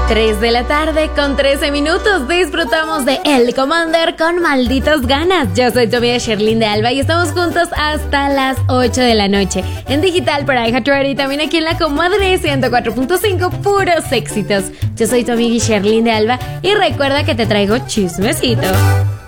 3 de la tarde con 13 minutos. Disfrutamos de El Commander con malditas ganas. Yo soy tu amiga Sherlyn de Alba y estamos juntos hasta las 8 de la noche. En digital para iHeartRadio y también aquí en La Comadre 104.5, puros éxitos. Yo soy tu amiga Sherlyn de Alba y recuerda que te traigo chismecito.